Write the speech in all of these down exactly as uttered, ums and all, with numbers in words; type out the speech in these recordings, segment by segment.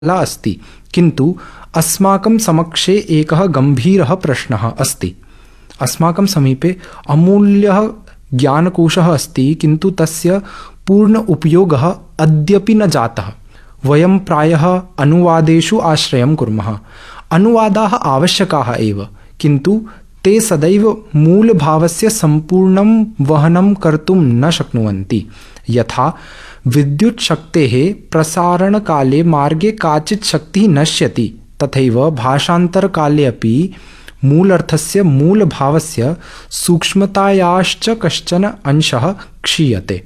ला अस्ति, किन्तु अस्माकं समक्षे एकः गम्भीरः प्रश्नः अस्ति। अस्माकं समीपे अमूल्यः ज्ञानकोशः अस्ति, किन्तु तस्य पूर्ण उपयोगः अद्यापि न जातः। वयं प्रायः अनुवादेषु आश्रयं कुर्मः। अनुवादाः आवश्यकाः एव, किन्तु ते सदैव मूलभावस्य सम्पूर्णं वहनं कर्तुं न शक्नुवन्ति। यथा विद्युत्शक्तेः प्रसारणकाले मार्गे काचित् शक्तिः नश्यति, तथैव भाषान्तरकाले अपि मूलर्थस्य मूलभावस्य सूक्ष्मतायाश्च कश्चन अंशः क्षीयते।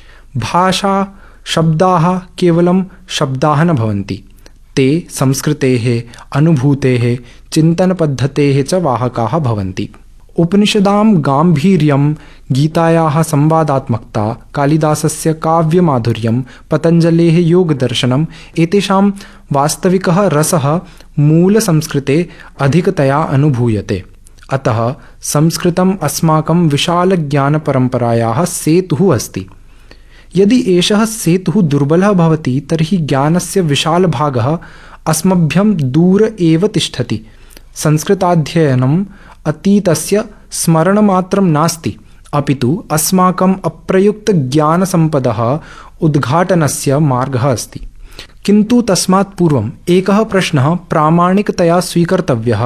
भाषा शब्दाः केवलं शब्दाः न भवन्ति, ते संस्कृतेः, अनुभूतेः, चिन्तनपद्धतेः च वाहकाः भवन्ति। उपनिषदां गाम्भीर्यं, गीतायाः संवादात्मकता, कालिदासस्य काव्यमाधुर्यं, पतञ्जलेः योगदर्शनम् एतेषां वास्तविकः रसः मूलसंस्कृते अधिकतया अनुभूयते। अतः संस्कृतम् अस्माकं विशालज्ञानपरम्परायाः सेतुः अस्ति। यदि एषः सेतुः दुर्बलः भवति तर्हि ज्ञानस्य विशालभागः अस्मभ्यं दूर एव तिष्ठति। संस्कृताध्ययनम् अतीतस्य स्मरणमात्रं नास्ति, अपितु अस्माकम् अप्रयुक्तज्ञानसम्पदः उद्घाटनस्य मार्गः अस्ति। किन्तु तस्मात् पूर्वम् एकः प्रश्नः प्रामाणिकतया स्वीकर्तव्यः।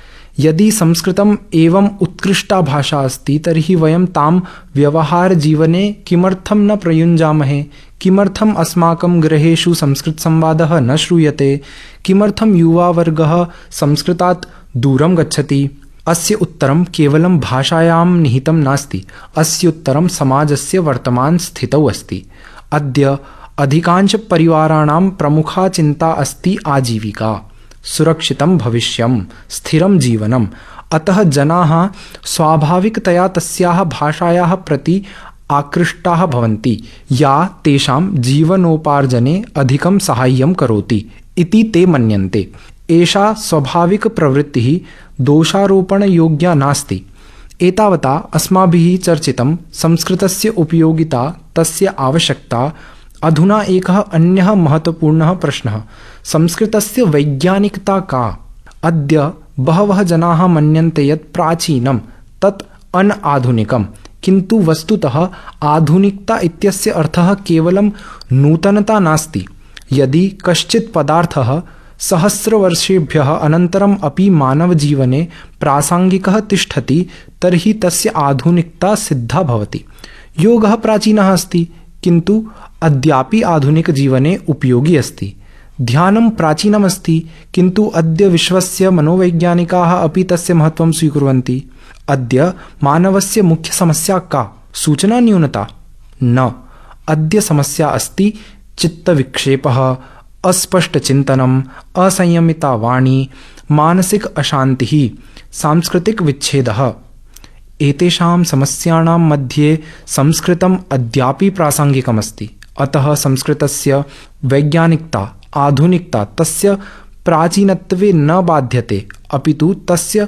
यदि संस्कृतम् एवम् उत्कृष्टा भाषा अस्ति तर्हि वयं तां व्यवहारजीवने किमर्थं न प्रयुञ्जामहे? किमर्थम् अस्माकं गृहेषु संस्कृतसंवादः न श्रूयते? किमर्थं युवावर्गः संस्कृतात् दूरं गच्छति? अस्य उत्तरं केवलं भाषायां निहितं नास्ति, अस्य उत्तरं समाजस्य वर्तमानस्थितौ अस्ति। अद्य अधिकांशपरिवाराणां प्रमुखा चिन्ता अस्ति आजीविका, सुरक्षितं भविष्यं, स्थिरं जीवनम्। अतः जनाः स्वाभाविकतया तस्याः भाषायाः प्रति आकृष्टाः भवन्ति, या तेषां जीवनोपार्जने अधिकं साहाय्यं करोति इति ते मन्यन्ते। एषा स्वाभाविकप्रवृत्तिः दोषारोपणयोग्या नास्ति। एतावता अस्माभिः चर्चितं संस्कृतस्य उपयोगिता, तस्य आवश्यकता। अधुना एकः अन्यः महत्वपूर्णः प्रश्नः, संस्कृतस्य वैज्ञानिकता का? अद्य बहवः जनाः मन्यन्ते यत् प्राचीनं तत् अनाधुनिकं, किन्तु वस्तुतः आधुनिकता इत्यस्य अर्थः केवलं नूतनता नास्ति। यदि कश्चित् पदार्थः सहस्रवर्षेभ्यः अनन्तरम् अपि मानवजीवने प्रासङ्गिकः तिष्ठति तर्हि तस्य आधुनिकता सिद्धा भवति। योगः प्राचीनः अस्ति, किन्तु अद्यापि आधुनिकजीवने उपयोगी अस्ति। ध्यानं प्राचीनमस्ति, किन्तु अद्य विश्वस्य मनोवैज्ञानिकाः अपि तस्य महत्त्वं स्वीकुर्वन्ति। अद्य मानवस्य मुख्यसमस्या का? सूचनान्यूनता? न, अद्य समस्या अस्ति चित्तविक्षेपः, अस्पष्टचिन्तनम्, असंयमिता वाणी, मानसिक अशान्तिः, सांस्कृतिकविच्छेदः। एतेषां समस्यानां मध्ये संस्कृतम् अद्यापि प्रासङ्गिकमस्ति। अतः संस्कृतस्य वैज्ञानिकता, आधुनिकता तस्य प्राचीनत्वे न बाध्यते, अपितु तस्य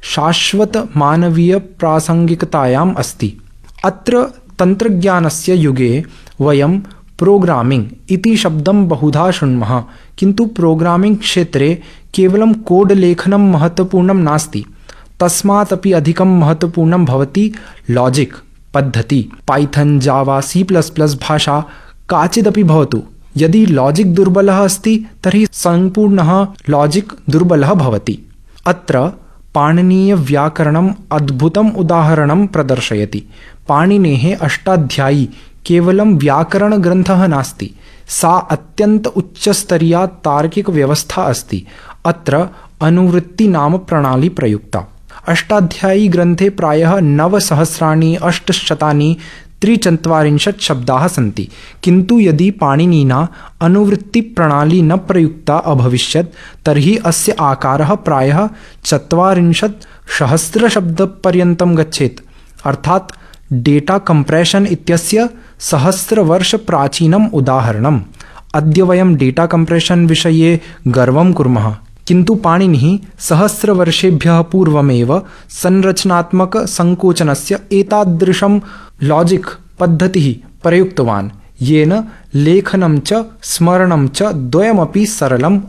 शाश्वतमानवीयप्रासङ्गिकतायाम् अस्ति। अत्र तन्त्रज्ञानस्य युगे वयं प्रोग्रामिङ्ग् इति शब्दं बहुधा शृण्मः, किन्तु प्रोग्रामिङ्ग् क्षेत्रे केवलं कोड् लेखनं महत्त्वपूर्णं नास्ति, तस्मात् अपि अधिकं महत्त्वपूर्णं भवति लाजिक् पद्धति। पाइथन्, जावा, सी प्लस् प्लस् भाषा काचिदपि भवतु, यदि लाजिक् दुर्बलः अस्ति तर्हि सम्पूर्णः लाजिक् दुर्बलः भवति। अत्र पाणिनीयव्याकरणम् अद्भुतम् उदाहरणं प्रदर्शयति। पाणिनेः अष्टाध्यायी केवलं व्याकरणग्रन्थः नास्ति, सा अत्यन्त उच्चस्तरीया तार्किकव्यवस्था अस्ति। अत्र अनुवृत्ति नाम प्रणाली प्रयुक्ता। अष्टाध्यायी ग्रन्थे प्रायः नवसहस्राणि अष्टशतानि त्रिचत्वारिंशत् शब्दाः सन्ति, किन्तु यदि पाणिनिना अनुवृत्तिप्रणाली न प्रयुक्ता अभविष्यत् तर्हि अस्य आकारः प्रायः चत्वारिंशत् सहस्रशब्दपर्यन्तं गच्छेत्। अर्थात् डेटा कम्प्रेशन् इत्यस्य सहस्रवर्षप्राचीनम् उदाहरणम्। अद्य वयं डेटा कम्प्रेशन् विषये गर्वं कुर्मः, किन्तु पाणिनिः सहस्रवर्षेभ्यः पूर्वमेव संरचनात्मकसङ्कोचनस्य एतादृशं लाजिक् पद्धतिः प्रयुक्तवान्, येन लेखनं च स्मरणं च द्वयमपि सरलम्